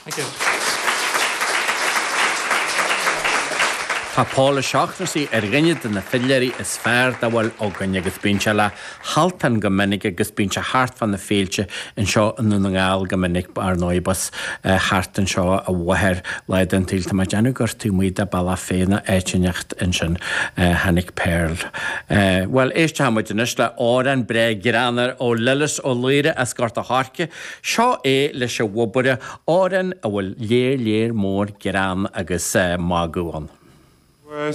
Thank you. Tá Paula Seachnasaí rinne na filleirí is fearr bhfuil óganne agus bíonse le haltan go minic agus bíonse hart fan na féilte in seo an na ngáil go minic ar nóibas hartan seo a bhathir leid an tíilta mar deanú gur tú muide balla féna éitineacht in sin hanig Pearl. Well, éiste hamuid in le áran bre granar ó lilis ó líre as gart a harce, seo le se bhobure áran a bhfuil léir mór gran agus mágúan.